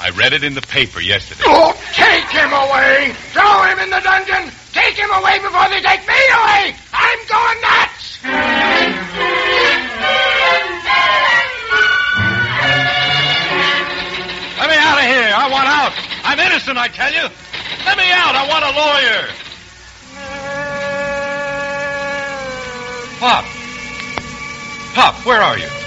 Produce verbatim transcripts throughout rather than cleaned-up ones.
I read it in the paper yesterday. Oh, take him away! Throw him in the dungeon! Take him away before they take me away! I'm going nuts! Let me out of here. I want out. I'm innocent, I tell you. Let me out. I want a lawyer. Pop. Pop, where are you?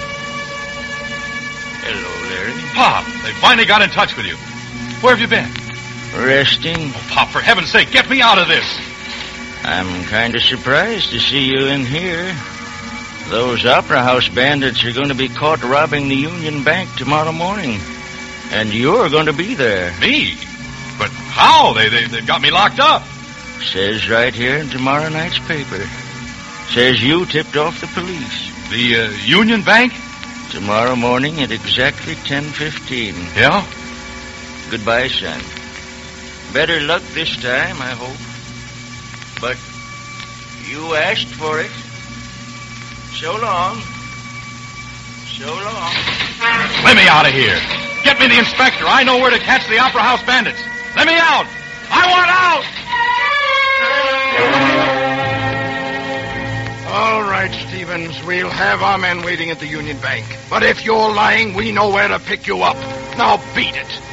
Hello, Larry. Pop, they finally got in touch with you. Where have you been? Resting. Oh, Pop, for heaven's sake, get me out of this. I'm kind of surprised to see you in here. Those Opera House bandits are going to be caught robbing the Union Bank tomorrow morning. And you're going to be there. Me? But how? They, they, they've got me locked up. Says right here in tomorrow night's paper. Says you tipped off the police. The uh, Union Bank? Tomorrow morning at exactly ten fifteen. Yeah? Goodbye, son. Better luck this time, I hope. But you asked for it. So long. So long. Let me out of here. Get me the inspector. I know where to catch the Opera House bandits. Let me out. I want out. All right, Stevens. We'll have our men waiting at the Union Bank. But if you're lying, we know where to pick you up. Now beat it.